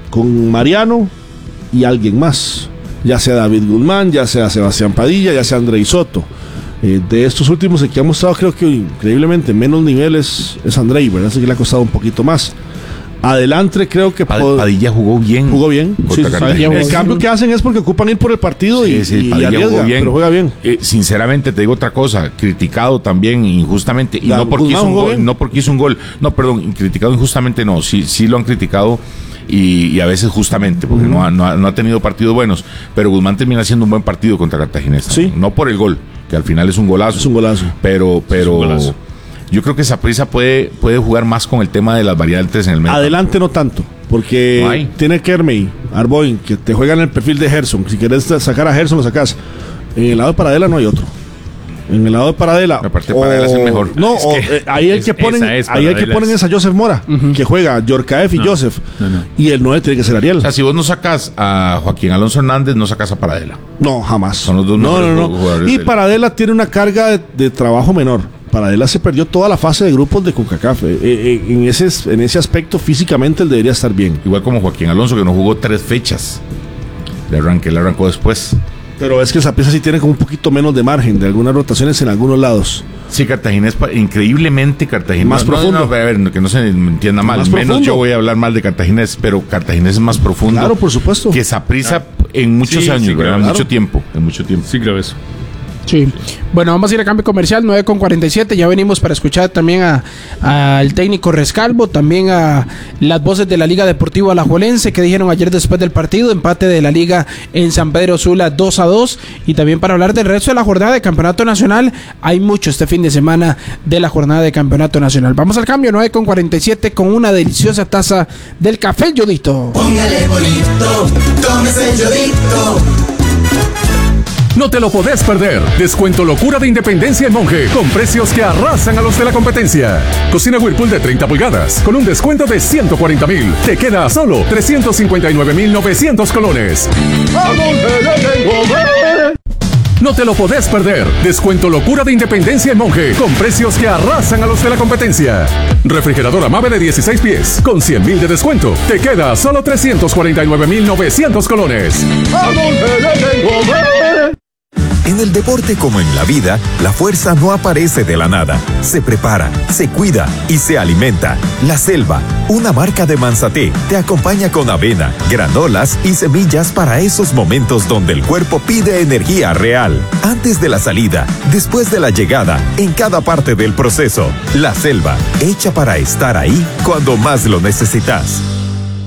con Mariano y alguien más, ya sea David Guzmán, ya sea Sebastián Padilla, ya sea Andrei Soto. De estos últimos, el que ha mostrado creo que increíblemente menos niveles es Andrei, ¿verdad? Así que le ha costado un poquito más. Adelante creo que Padilla jugó bien. Sí, el cambio que hacen es porque ocupan ir por el partido y arriesga, pero juega bien. Sinceramente te digo otra cosa, criticado también injustamente, y no porque hizo un gol, criticado injustamente no, sí lo han criticado y a veces justamente porque no ha tenido partidos buenos, pero Guzmán termina haciendo un buen partido contra Cartaginés, no por el gol, que al final es un golazo, pero yo creo que Saprissa puede jugar más con el tema de las variantes en el medio. Adelante no tanto, porque tiene Kermey, Arboin, que te juegan el perfil de Gerson. Si quieres sacar a Gerson, lo sacas. En el lado de Paradela no hay otro. En el lado de Paradela. Aparte Paradela es el mejor. No, ahí el que ponen es a Joseph Mora, que juega Yorkaef y Joseph. Y el 9 tiene que ser Ariel. O sea, si vos no sacas a Joaquín Alonso Hernández, no sacas a Paradela. No, jamás. Son los dos mejores jugadores. Y Paradela tiene una carga de trabajo menor. Paradela se perdió toda la fase de grupos de CONCACAF. En ese aspecto, físicamente, él debería estar bien. Igual como Joaquín Alonso, que no jugó 3 fechas. Le arrancó después. Pero es que esa pieza sí tiene como un poquito menos de margen, de algunas rotaciones en algunos lados. Sí, Cartaginés, increíblemente Cartaginés. Más profundo. A ver, que no se entienda mal. Menos yo voy a hablar mal de Cartaginés, pero Cartaginés es más profundo. Claro, por supuesto. Que Saprissa en muchos años, ¿verdad? Claro. Mucho tiempo. Sí, creo eso. Sí. Bueno, vamos a ir a cambio comercial, 9:47. Ya venimos para escuchar también al técnico Rescalvo, también a las voces de la Liga Deportiva Alajuelense que dijeron ayer después del partido, empate de la Liga en San Pedro Sula 2-2, y también para hablar del resto de la jornada de Campeonato Nacional. Hay mucho este fin de semana de la jornada de Campeonato Nacional. Vamos al cambio, 9:47, con una deliciosa taza del café El Yodito. Póngale bonito, tómese el Yodito. No te lo podés perder. Descuento locura de Independencia en Monje, con precios que arrasan a los de la competencia. Cocina Whirlpool de 30 pulgadas, con un descuento de 140,000. Te queda a solo 359,900 colones. No te lo podés perder. Descuento locura de Independencia en Monje, con precios que arrasan a los de la competencia. Refrigerador Amave de 16 pies, con 100,000 de descuento. Te queda a solo 349,900 colones. En el deporte como en la vida, la fuerza no aparece de la nada. Se prepara, se cuida y se alimenta. La Selva, una marca de Manzaté, te acompaña con avena, granolas y semillas para esos momentos donde el cuerpo pide energía real. Antes de la salida, después de la llegada, en cada parte del proceso. La Selva, hecha para estar ahí cuando más lo necesitas.